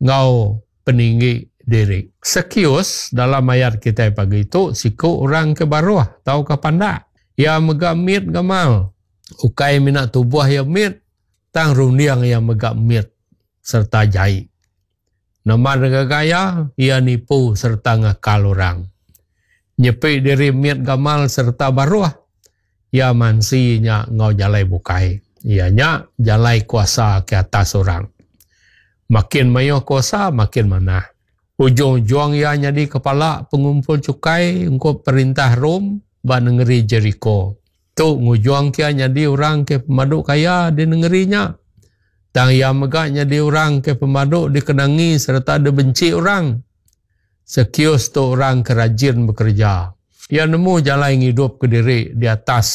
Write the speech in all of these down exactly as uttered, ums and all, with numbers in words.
ngau peninggi diri. Sekius dalam ayat kita pagi itu siku orang ke baruah tahu ke pandak. Ya megak mit gamal. Ukai minat tubuh ya mit. Tang runiang yang megak mit serta jahit. Nama dengan gaya ia nipu serta ngakal orang. Nyepi diri mit gamal serta baruah. Ya mansinya ngau jalai bukai. Ianya jalai kuasa ke atas orang. Makin mayo kuasa makin mana. Ujung-ujung ia jadi kepala pengumpul cukai untuk perintah Rom ba negeri Jericho. Tu ngujung kia jadi orang ke pemaduk kaya di negerinya. Tang ia megak jadi orang ke pemaduk dikenangi serta dibenci orang. Sekius tu orang kerajin bekerja. Ia nemu jalan hidup ke diri di atas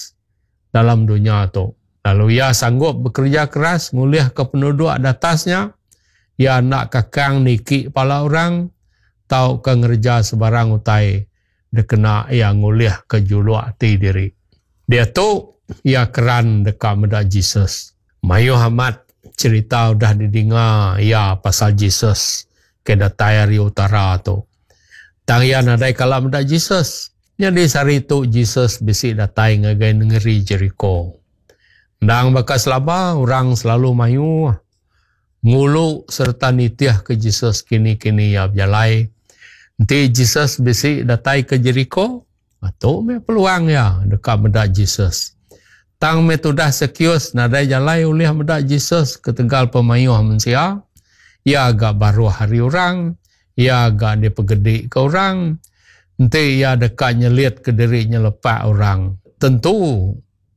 dalam dunia tu. Lalu ia sanggup bekerja keras nguliah ke penduduk di atasnya. Ia nak kakang niki pala orang tau ke ngerja sebarang utai dikena ia nguliah ke juluk ti diri. Dia tu ia keran dekat medak Jesus. Mayu Hamad cerita udah didengar ia pasal Jesus ke datai hari utara tu. Tang ia nadai kala medak Jesus. Jadi sari tu Jesus bisi datai ngagai negeri Jericho. Ndang bakas laba orang selalu mayu ngulu serta nitiah ke Jesus kini-kini ya berjalai. Nanti Jesus besi datai ke Jericho, atau me peluang ya dekat medak Jesus. Tang metodah sekius nadai jalai oleh medak Jesus ke tegal pemayuh manusia. Ia agak baru hari orang, ia agak dipegedi ke orang. Nanti ia dekat nyelit ke dirinya lepak orang. Tentu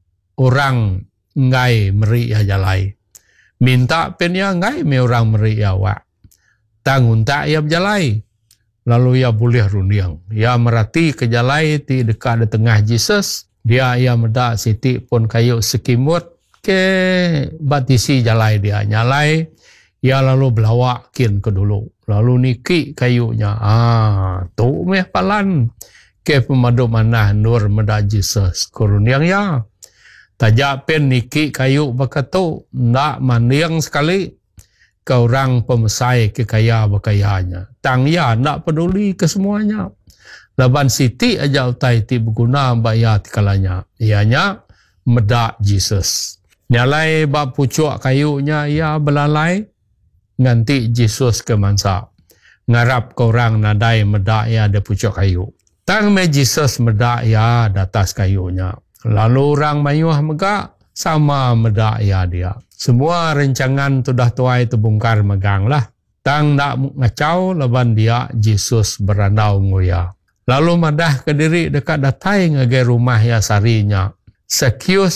orang ngai meri ya jalai. Minta pen ya ngai me orang meri ya wak. Tangun tak ia berjalai. Lalu ia boleh runiang. Ia merati ke jalai ti dekat di tengah Jesus. Dia ia medak siti pun kayu sekimut ke batisi jalai dia nyalai. Ia lalu belawak kin ke dulu. Lalu niki kayunya. Ah, tu meh palan ke pemadu manah nur medak Jesus. Kuruniang ya. Tajak pen niki kayu bakatu nak maniang sekali ke orang pemesai kekaya berkayanya. Tang ya nak peduli ke semuanya. Laban siti aja utai ti berguna bayar tikalanya. Ianya medak Jesus. Nyalai bab pucuk kayunya ia belalai nganti Jesus ke mansa. Ngarap ke orang nadai medak ia ada pucuk kayu. Tang me Jesus medak ia datas kayunya. Lalu orang mayuh megak sama medak ya dia. Semua rencangan tu dah tuai tu bongkar megang lah. Tang nak ngacau laban dia Jesus berandau ngoya. Lalu madah ke diri dekat datai ngagai rumah ya sarinya. Sekius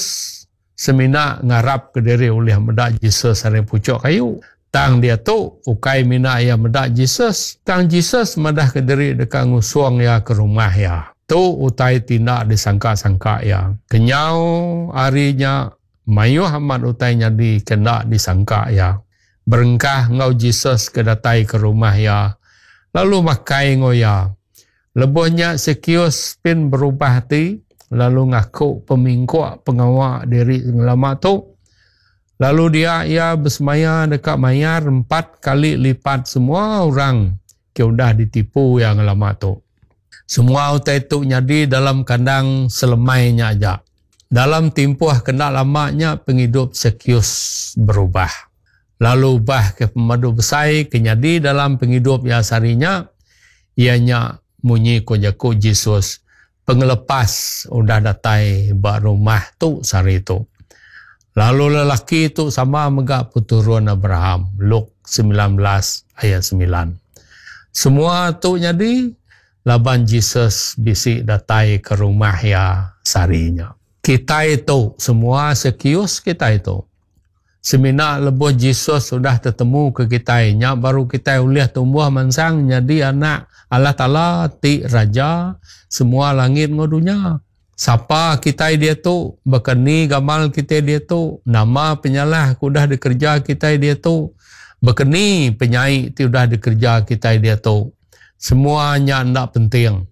semina ngarap ke diri oleh medak Jesus hari pucuk kayu. Tang dia tu ukai mina ya medak Jesus. Tang Jesus madah ke diri dekat ngusuang ya ke rumah ya. Tu utai tindak disangka-sangka ya. Kenyau harinya mayu Hamad utai jadi kena disangka ya. Berengkah ngau Jesus ke datai ke rumah ya. Lalu makai ngoya. Lebuhnya sekius pin berubah hati. Lalu ngaku pemingkuak pengawak diri ngelama tu. Lalu dia ia bersemaya dekat mayar empat kali lipat semua orang ke udah ditipu yang ngelama tu. Semua utai tu nyadi dalam kandang selemainya aja. Dalam timpuh kena lamanya penghidup sekius berubah. Lalu ubah ke pemadu besai kenyadi dalam penghidup ya sarinya. Ianya munyi kojaku Jesus. Pengelepas udah datai bak rumah tu sari tu. Lalu lelaki tu sama megak puturun Abraham. Luk sembilan belas ayat sembilan. Semua tu nyadi. Laban Jesus bisik datai ke rumah ya sarinya. Kita itu, semua sekius kita itu. Semina lebuh Jesus sudah tertemu ke kita. Nya baru kita uliah tumbuh mansang jadi anak Allah Ta'ala ti raja semua langit ngodunya. Siapa kita dia tu, bekeni gamal kita dia tu, nama penyalah kudah dikerja kita dia tu, bekeni penyai ti udah dikerja kita dia tu. Semuanya tidak penting.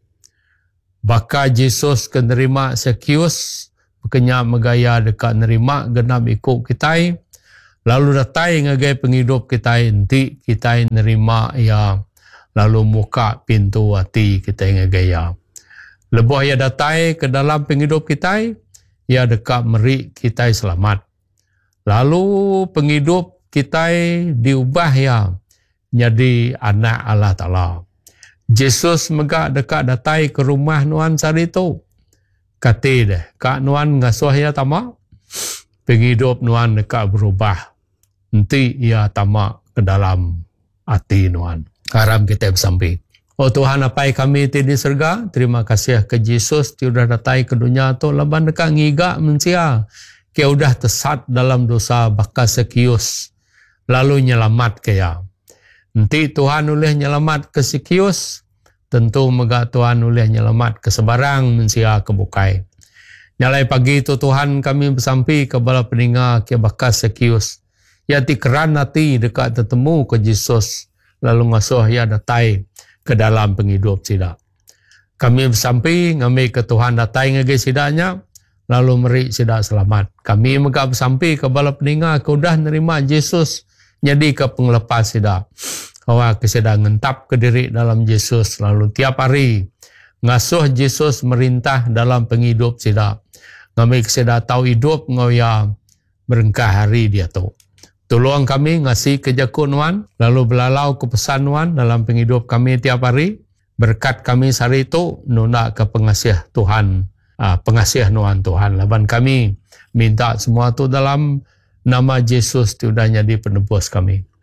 Bakal Jesus ke nerima sekius, berkenyak megaya dekat nerima genap ikut kita. Lalu datai ngagai penghidup kita nanti kita nerima ya. Lalu muka pintu hati kita ngagai ya. Lebuh ya datai ke dalam penghidup kita, ya dekat meri kita selamat. Lalu penghidup kita diubah ya jadi anak Allah Ta'ala. Yesus megak dekat datai ke rumah nuan sari tu. Kata deh, kak nuan ngasuh ya tamak. Penghidup nuan dekat berubah. Nanti ia tamak ke dalam hati nuan. Haram kita bersampai. Oh Tuhan, apai kami di surga, terima kasih ke Yesus dia sudah datai ke dunia tu laban dekat ngigak mensia. Dia sudah tersat dalam dosa bakas sekius. Lalu nyelamat kaya. Nanti Tuhan boleh nyelamat ke sekius, tentu mega Tuhan boleh nyelamat ke sebarang mensia kebukai. Nyalai pagi itu Tuhan kami bersampai ke bala peninga ke bakas sekius. Ya ti keran hati dekat tertemu ke Yesus. Lalu ngasuh ya datai ke dalam penghidup sida. Kami bersampai ngambil ke Tuhan datai ngagi sidanya, lalu meri sida selamat. Kami mega bersampai ke bala peninga ke udah nerima Yesus jadi ke penglepas sida. Bahwa ke sida ngentap ke diri dalam Yesus, lalu tiap hari ngasuh Yesus merintah dalam penghidup sida. Ngambil ke sida tahu hidup ngoya berengkah hari dia tu. Tolong kami ngasih kejakun nuan, lalu belalau ke pesan nuan dalam penghidup kami tiap hari. Berkat kami sehari itu, nuna ke pengasih Tuhan, uh, pengasih nuan Tuhan. Laban kami minta semua tu dalam nama Yesus, itu dah jadi penebus kami.